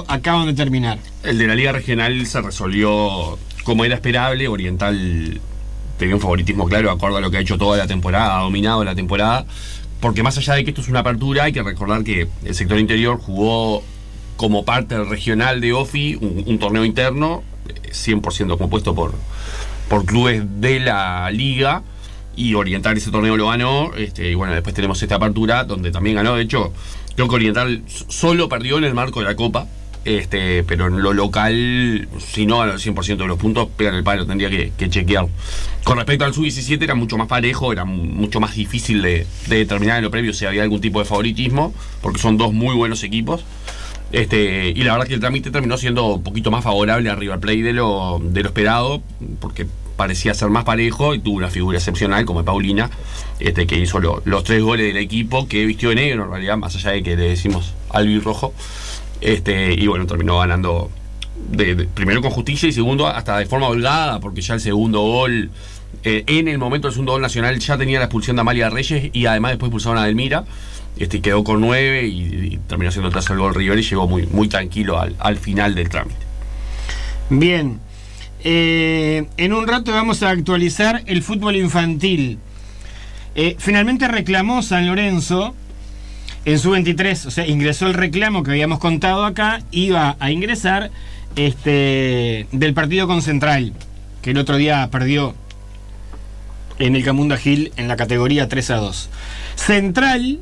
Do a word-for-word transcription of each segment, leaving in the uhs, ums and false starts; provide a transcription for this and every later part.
acaban de terminar. El de la Liga Regional se resolvió como era esperable. Oriental tenía un favoritismo claro, de acuerdo a lo que ha hecho toda la temporada, ha dominado la temporada. Porque más allá de que esto es una apertura, hay que recordar que el sector interior jugó como parte del regional de O F I, un, un torneo interno, cien por ciento compuesto por, por clubes de la liga, y Oriental ese torneo lo ganó, este, y bueno, después tenemos esta apertura donde también ganó. De hecho, creo que Oriental solo perdió en el marco de la Copa, este, pero en lo local, si no ganó el cien por ciento de los puntos, pegan el palo, tendría que, que chequear. Con respecto al sub diecisiete era mucho más parejo, era mucho más difícil de, de determinar en lo previo si había algún tipo de favoritismo, porque son dos muy buenos equipos. Este, y la verdad que el trámite terminó siendo un poquito más favorable a River Plate de lo, de lo esperado, porque parecía ser más parejo y tuvo una figura excepcional como Paulina, este, que hizo lo, los tres goles del equipo, que vistió de negro en realidad, más allá de que le decimos albirrojo, este, y bueno, terminó ganando de, de, primero con justicia y segundo hasta de forma holgada, porque ya el segundo gol, eh, en el momento del segundo gol nacional ya tenía la expulsión de Amalia Reyes y además después expulsaron a Delmira. Este, quedó con nueve y, y terminó siendo el tercer gol River y llegó muy, muy tranquilo al, al final del trámite. Bien, eh, en un rato vamos a actualizar el fútbol infantil. Eh, finalmente reclamó San Lorenzo en su veintitrés, o sea, ingresó el reclamo que habíamos contado acá, iba a ingresar este, del partido con Central, que el otro día perdió en el Camunda Gil en la categoría tres a dos. Central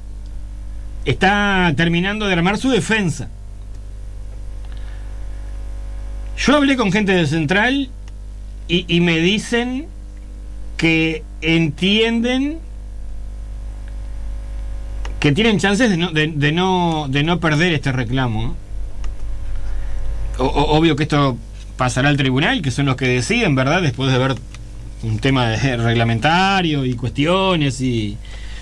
está terminando de armar su defensa. Yo hablé con gente de Central y, y me dicen que entienden que tienen chances de no, de, de no, de no perder este reclamo. O, o, obvio que esto pasará al tribunal, que son los que deciden, ¿verdad? Después de ver un tema de reglamentario y cuestiones y...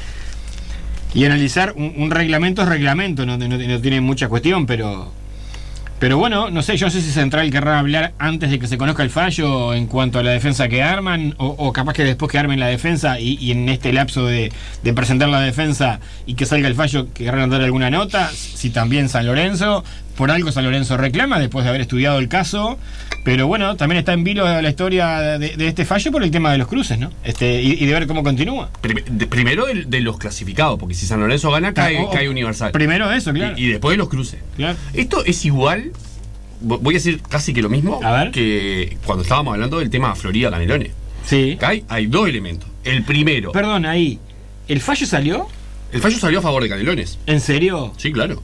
Y analizar un, un reglamento es reglamento, no, no, no tiene mucha cuestión, pero pero bueno, no sé, yo no sé si Central querrá hablar antes de que se conozca el fallo en cuanto a la defensa que arman, o, o capaz que después que armen la defensa y, y en este lapso de, de presentar la defensa y que salga el fallo querrán dar alguna nota, si también San Lorenzo, por algo San Lorenzo reclama después de haber estudiado el caso, pero bueno, también está en vilo la historia de, de este fallo por el tema de los cruces, ¿no? Este, y, y de ver cómo continúa. Primero de, de los clasificados, porque si San Lorenzo gana, cae, o, cae Universal. Primero eso, claro. Y, y después de los cruces. Claro. Esto es igual, voy a decir casi que lo mismo, a ver, que cuando estábamos hablando del tema Florida Canelones. Sí. Hay, hay dos elementos. El primero. Perdón, ahí. ¿El fallo salió? El fallo salió a favor de Canelones. ¿En serio? Sí, claro.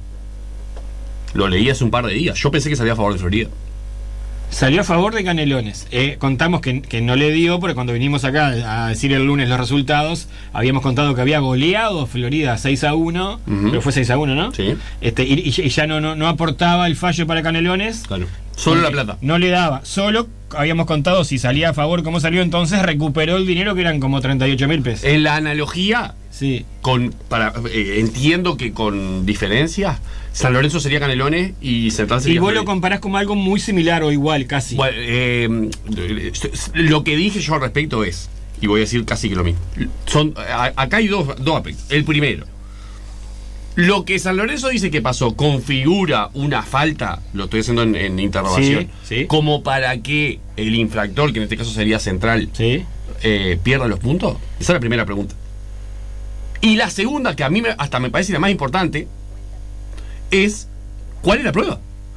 Lo leí hace un par de días. Yo pensé que salía a favor de Florida. Salió a favor de Canelones. Eh, contamos que, que no le dio, porque cuando vinimos acá a decir el lunes los resultados, habíamos contado que había goleado Florida seis a uno, uh-huh. Pero fue seis a uno, ¿no? Sí. Este, y, y ya no, no, no aportaba el fallo para Canelones. Claro. Solo la plata. No le daba. Solo habíamos contado si salía a favor, cómo salió, entonces recuperó el dinero que eran como treinta y ocho mil pesos. En la analogía, sí. Con, para, eh, entiendo que con diferencias, San Lorenzo sería Canelones y Central sería... Y vos Florida. lo comparás como algo muy similar o igual, casi. Bueno, eh, lo que dije yo al respecto es, y voy a decir casi que lo mismo, son, a, acá hay dos, dos aspectos. El primero, lo que San Lorenzo dice que pasó configura una falta, lo estoy haciendo en, en interrogación, sí, sí. Como para que el infractor, que en este caso sería Central, sí. eh, pierda los puntos. Esa es la primera pregunta. Y la segunda, que a mí me, hasta me parece la más importante, es ¿cuál es la prueba?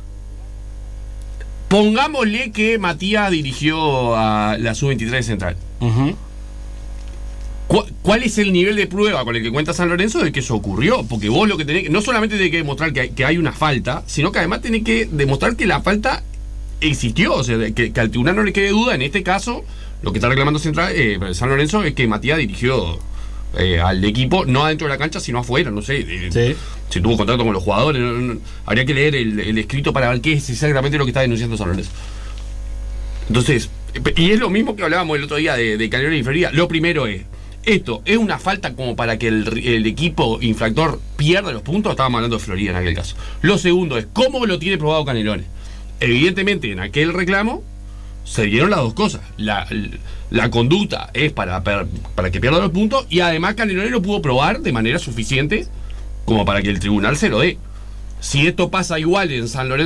Pongámosle que Matías dirigió a la sub veintitrés Central. Uh-huh. ¿Cuál es el nivel de prueba con el que cuenta San Lorenzo de que eso ocurrió? Porque vos lo que tenés, no solamente tenés que demostrar que hay, que hay una falta, sino que además tenés que demostrar que la falta existió, o sea, que, que al tribunal no le quede duda. En este caso, lo que está reclamando Central, eh, San Lorenzo es que Matías dirigió eh, al equipo, no adentro de la cancha, sino afuera, no sé, eh, sí. Si tuvo contacto con los jugadores, no, no, habría que leer el, el escrito para ver qué es exactamente lo que está denunciando San Lorenzo. Entonces, y es lo mismo que hablábamos el otro día de, de Canelones y Florida. Lo primero es, ¿esto es una falta como para que el, el equipo infractor pierda los puntos? Estábamos hablando de Florida en aquel caso. Lo segundo es, ¿cómo lo tiene probado Canelones? Evidentemente, en aquel reclamo se dieron las dos cosas. La, la conducta es para, para, para que pierda los puntos, y además Canelones lo pudo probar de manera suficiente como para que el tribunal se lo dé. Si esto pasa igual en San Lorenzo